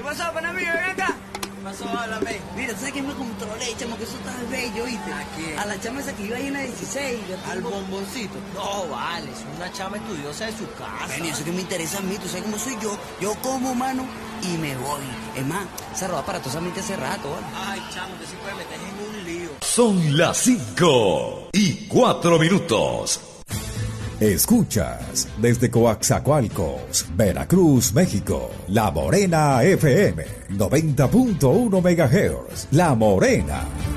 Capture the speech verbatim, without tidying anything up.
pasó, pana mío? Ven acá. ¿Qué pasó? Háblame. Mira, ¿tú sabes quién me controlé, chamo? Que eso está bello, ¿viste? ¿A quién? A la chama esa que iba ahí en la dieciséis. ¿Al bomboncito? No, vale, es una chama estudiosa de su casa. Ven, eso que me interesa a mí, tú sabes cómo soy yo. Yo como, mano, y me voy. Es más, se roba aparatosamente hace rato, ¿vale? Ay, chamo, que se puede meter en un lío. Son las cinco y cuatro minutos. Escuchas desde Coaxacualcos, Veracruz, México, La Morena F M, noventa punto uno megahertz. La Morena.